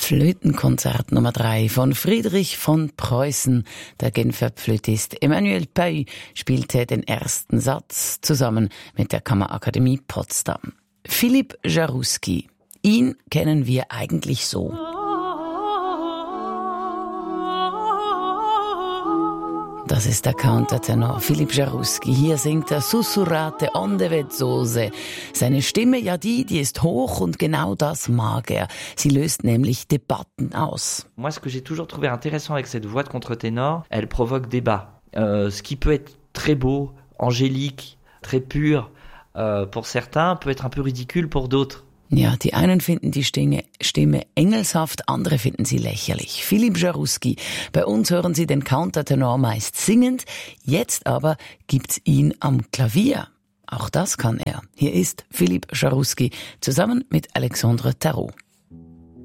Flötenkonzert Nummer 3 von Friedrich von Preußen. Der Genfer Flötist Emanuel Pey spielte den ersten Satz zusammen mit der Kammerakademie Potsdam. Philipp Jarouski, ihn kennen wir eigentlich so. Das ist der Countertenor Philipp Jarouski. Hier singt er Sussurrate onde vezzose. Seine Stimme, ja die ist hoch und genau das mag er. Sie löst nämlich Debatten aus. Moi, ce que j'ai toujours trouvé intéressant avec cette voix de contre-ténor, elle provoque débat. Ce qui peut être très beau, angélique, très pur pour certains, peut être un peu ridicule pour d'autres. Ja, die einen finden die Stimme engelshaft, andere finden sie lächerlich. Philipp Jarouski, bei uns hören Sie den Countertenor meist singend, jetzt aber gibt's ihn am Klavier. Auch das kann er. Hier ist Philipp Jarouski zusammen mit Alexandre Tarot.